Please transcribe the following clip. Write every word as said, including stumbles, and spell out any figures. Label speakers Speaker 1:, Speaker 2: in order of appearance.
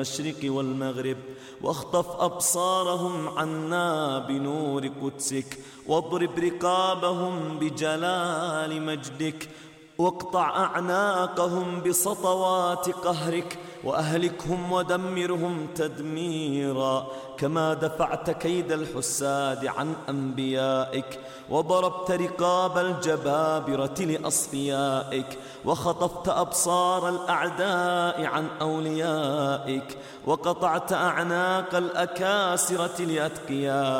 Speaker 1: المشرق والمغرب، واخطف أبصارهم عنا بنور قدسك، واضرب رقابهم بجلال مجدك، واقطع أعناقهم بسطوات قهرك، وأهلكهم ودمرهم تدميرا، كما دفعت كيد الحساد عن أنبيائك، وضربت رقاب الجبابرة لأصفيائك، وخطفت أبصار الأعداء عن أوليائك، وقطعت أعناق الأكاسرة لأتقيائك،